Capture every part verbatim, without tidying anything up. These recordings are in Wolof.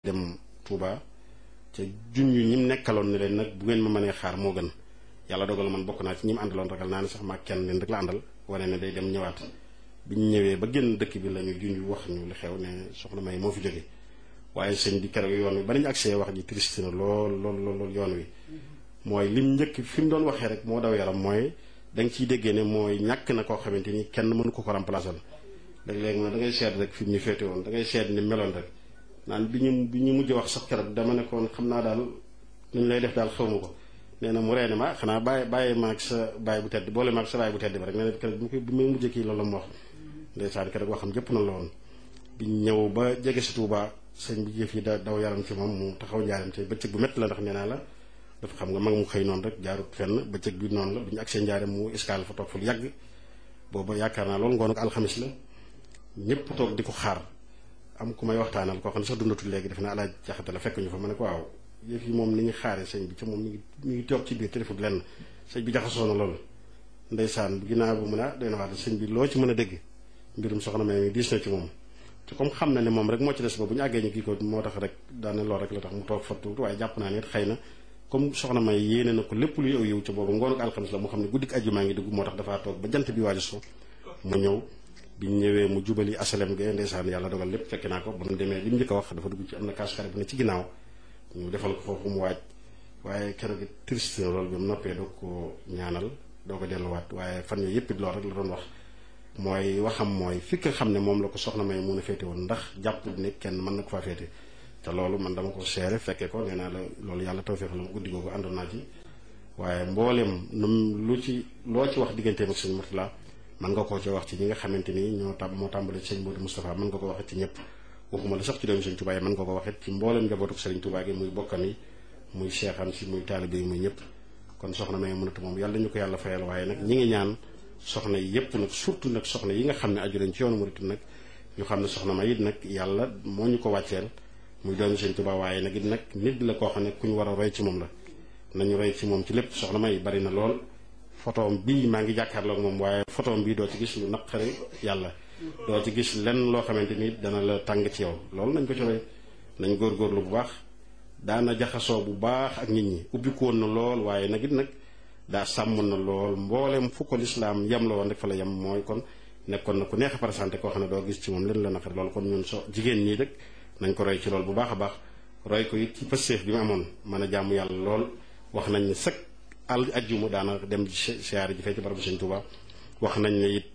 dem Touba ca junj ñi mu nekkaloon ne leen nag bu ngeen ma mënee xaar moo gën yàlla dogal man bokk naa ci ñi mu àndaloon ragal naa ne sax maa kenn leen rek la àndal wane ne day dem ñëwaat bi ñu ñëwee ba génn dëkk bi la ñu junj wax ñu li xew ne soxna May moo fi jóge waaye sëñ bi keroog yoon wi ba nañu agsee wax ji triste na lool lool lool yoon wi mooy lim njëkk fi mu doon waxee rek moo daw yaram mooy da nga ciy déggee ne mooy ñàkk na koo xamante ni kenn mënu ko ko remplacer léeg-léeg ma da ngay seet rek fi mu ñu féete woon da ngay seet ni meloon rek naan bi ñu bi ñu mujj wax sax keroog dama ne koon xam naa daal nu ñu lay def daal xawma ko nee na mu reene ma xanaa bàyyi bàyyi maag sa bàyyi bu tedd boole maag sa bàyyi bu tedd bi rek nee na keroog bi ma koy bi may mujjee kii loolu la mu wax ndeysaan keroog waxam jëpp na la woon bi ñëw ba jege si Touba sëñ bi jëf yi da daw yaram ci moom mu taxaw njaaram te bëccëg bu métti la ndax nee naa la dafa xam nga mag mu xëy noonu rek jaarut fenn bëccëg bi noonu la bi ñu agsee njaaram mu escale fa toog fa lu yàgg booba yaakaar naa loolu ngoon ak alxamis la ñëpp toog di ko xaar am ku may waxtaanal koo xam ne sax dundatul léegi def na alaaj jaxate la fekk ñu fa ma ne ko waaw yëf yi moom ni ñu xaare sëñ bi ca moom mi ngi mi ngi toog ci biir téléphone lenn sëñ bi jaxasoo na loolu ndeysaan bu ginnaaw bu mu ne doy na waat sëñ bi loo ci mën a dégg mbirum soxna May mi diis na ci moom te comme xam na ne moom rek moo ci des ba bu ñu àggee ñu kii ko moo tax rek daane lool rek la tax mu toog fa tuuti waaye jàpp naa ne it xëy na comme soxna May yéene na ko lépp luy aw yiw ca boobu ngoonu ak alxamis la mu xam ne guddik àjjuma ngi dugg moo tax dafaa toog ba jant bi waaju so mu ñëw bi ñu ñëwee mu jubali asalem ge ndeysaan yàlla dogal lépp fekk naa ko ba mu demee li mu njëkk a wax dafa dugg ci am na kaas xare bu ne ci ginnaaw ñu defal ko foofu mu waaj waaye keroog triste na loolu bi mu noppee doo ko ñaanal doo ko delluwaat waaye fan yooyu yëpp it loolu rek la doon wax mooy waxam mooy fi nga xam ne moom la ko soxna May mun a féete woon ndax jàpp ne kenn mën na ko faa féete te loolu man dama ko seere fekkee ko nee naa la loolu yàlla tawfeex la guddi googu àndoon naa ci waaye mboolem num lu ci loo ci wax digganteem ak sëñ Murtala mën nga koo ci wax ci ñi nga xamante ni ñoo tam moo tàmbale ci sëñ Modou Moustapha mën nga ko waxit ci ñëpp waxuma la sax ci doomu sëñ Touba yi mën nga ko waxit ci mboolem njabootu sëriñ Touba gi muy bokkam yi muy seexam si muy taalibe yi muy ñëpp kon soxna May mënatu moom yàlla ñu ko yàlla fayal waaye nag ñi ngi ñaan soxna yi yëpp nag surtout nag soxna yi nga xam ne aju nañ ci yoonu murit nag ñu xam ne soxna May it nag yàlla moo ñu ko wàcceel muy doomu sëñ Touba waaye nag it nag nit la koo xam ne ku ñu war a roy ci moom la nañu roy ci moom ci lépp soxna May bari na lool photoom bii maa ngi jàkkaarloog moom waaye photoom bii doo ci gis lu naqari yàlla doo ci gis lenn loo xamante ni dana la tàng ci yow loolu nañ ko ci roy nañ góorgóorlu bu baax daana jaxasoo bu baax ak nit ñi ubbiku woon na lool waaye nag it nag daa sàmm na lool mboolem fu ko lislaam yem la woon rek fa la yem mooy kon nekkoon na ku neex a présenté koo xam ne doo gis ci moom leen la naqari loolu kon ñun so jigéen ñii rek nañ ko roy ci lool bu baax a baax roy ko it ci pësseef bi mu amoon mën a jaamu yàlla lool wax nañ ne sëkk al ajjuma daana dem siyaare ji fee ci barabu sëñ Touba wax nañ ne it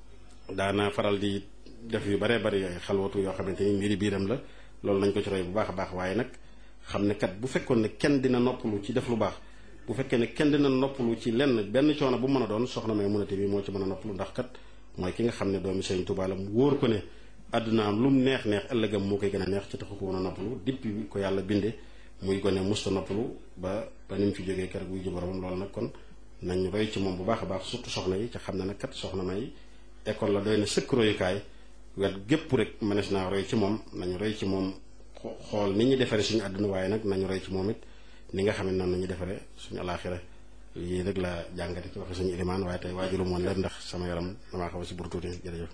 daana faral di def yu baree bari ay xalwatu yoo xamante ni mbiri biiram la loolu nañ ko ci roy bu baax a baax waaye nag xam ne kat bu fekkoon ne kenn dina noppalu ci def lu baax bu fekkee ne kenn dina noppalu ci lenn benn coono bu mën a doon soxna May munate bi moo ci mën a noppalu ndax kat mooy ki nga xam ne doomi sëñ Touba la mu wóor ko ne àddunaam lu mu neex neex ëllëgam moo koy gën a neex ci taxu ko woon a noppalu depuis ko yàlla binde muy gone musta noppalu ba ba ni mu fi jógee keroog buy ji boromam loolu nag kon nañ roy ci moom bu baax a baax surtout soxna yi ca xam ne nag kat soxna May école la doy na sëkk royukaay wet gépp rek mënees naa roy ci moom nañu roy ci moom xool ni ñu defaree suñu àdduna waaye nag nañu roy ci moom it ni nga xam ne noonu nañu defaree suñu alaaxira lii rek la jàngate ci waxe suñu ilimaan waaye tey waajulu moon leen ndax sama yaram damaa xaw a si bur tuuti jërëjëf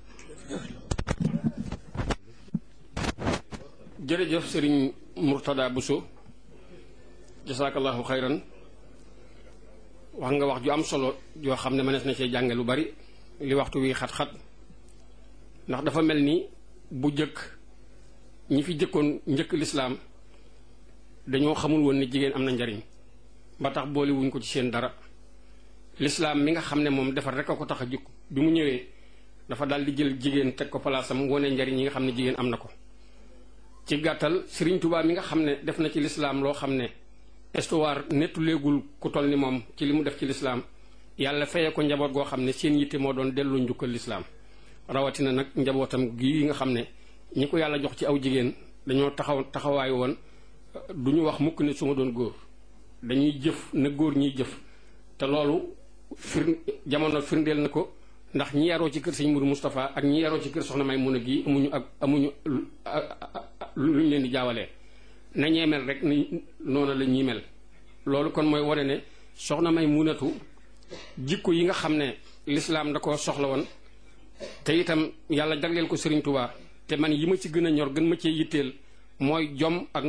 jërëjëf sëriñ Murtada Bousso jasaakallahu xayran wax nga wax ju am solo joo xam ne mënees na cee jànge lu bari li waxtu wi xat-xat ndax dafa mel ni bu jëkk ñi fi jëkkoon njëkk lislaam dañoo xamul woon ne jigéen am na njariñ ba tax boole wuñ ko ci seen dara lislaam mi nga xam ne moom defar rek a ko tax a jukk bi mu ñëwee dafa daal di jël jigéen teg ko palaasam wone njariñ yi nga xam ne jigéen am na ko ci gàttal Sëriñ Tuubaa mi nga xam ne def na ci lislaam loo xam ne histoire nettu léegul ku toll ni moom ci li mu def ci lislaam yàlla fayee ko njaboot goo xam ne seen yitte moo doon delloo njukkal lislaam rawatina nag njabootam gi nga xam ne ñi ko yàlla jox ci aw jigéen dañoo taxaw taxawaay woon du ñu wax mukk ne su ma doon góor dañuy jëf na góor ñiy jëf te loolu fir jamono firndeel na ko ndax ñi yaroo ci kër sëñ Mourou Moustapha ak ñi yaroo ci kër soxna May mun a gi amuñu ak amuñu lu ñu leen di jaawalee na ñee mel rek ni noonu la ñuy mel loolu kon mooy wane ne soxna May munatu jikko yi nga xam ne lislaam da ko soxla woon te itam yàlla jagleel ko Sëriñ Tuubaa te man yi ma ci gën a ñor gën ma cee yitteel mooy jom ak